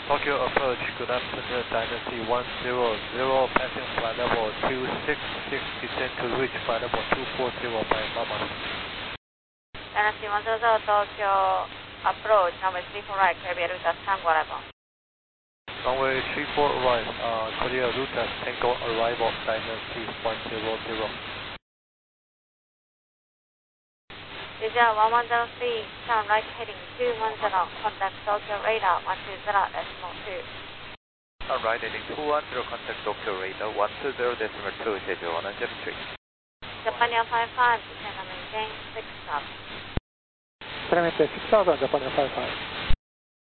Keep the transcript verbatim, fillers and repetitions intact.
Tokyo approach, good afternoon, Dynasty one zero zero, passing flight level two six six, descend to reach flight level two four zero by Mama. Dynasty one zero zero, Tokyo approach, runway three four right, clear via Rutas Tango arrival. Runway three four right, uh, clear Rutas Tango arrival, Dynasty one zero zero. Visual one one zero three, turn right heading two one zero, contact Tokyo radar one two zero decimal two. Turn right heading two one zero, contact Tokyo radar one two zero decimal two, schedule one zero three. Japan five five, descend and maintain six knots. Veramente six thousand, Japan five five.